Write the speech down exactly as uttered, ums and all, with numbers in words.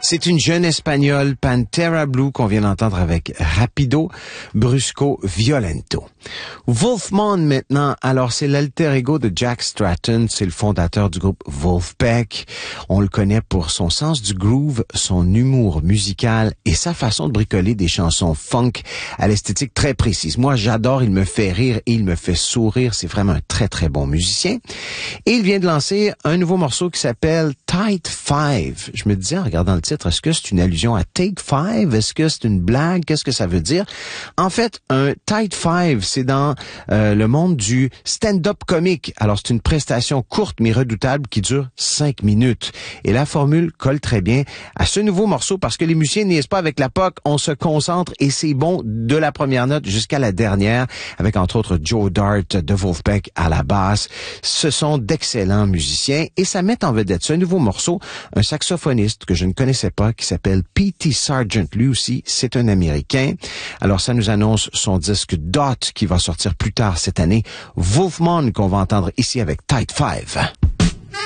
C'est une jeune espagnole, Pantera Blue, qu'on vient d'entendre avec Rapido, Brusco, Violento. Wolfman maintenant, alors c'est l'alter ego de Jack Stratton, c'est le fondateur du groupe Wolfpack. On le connaît pour son sens du groove, son humour musical et sa façon de bricoler des chansons funk à l'esthétique très précise. Moi, j'adore, il me fait rire et il me fait sourire, c'est vraiment un très très bon musicien. Et il vient de lancer un nouveau morceau qui s'appelle Tight Five. Je me disais en regardant le titre, est-ce que c'est une allusion à Take Five? Est-ce que c'est une blague? Qu'est-ce que ça veut dire? En fait, un Tight Five, c'est dans euh, le monde du stand-up comique. Alors, c'est une prestation courte mais redoutable qui dure cinq minutes. Et la formule colle très bien à ce nouveau morceau parce que les musiciens niaisent pas avec la P O C, on se concentre et c'est bon de la première note jusqu'à la dernière, avec entre autres Joe Dart de Wolfpack à la basse. Ce sont d'excellents musiciens et ça met en vedette ce nouveau morceau un saxophoniste que je ne connaissais pas qui s'appelle P T Sargent. Lui aussi, c'est un Américain. Alors, ça nous annonce son disque Dot qui va sortir plus tard cette année. Wolfman qu'on va entendre ici avec Tight Five.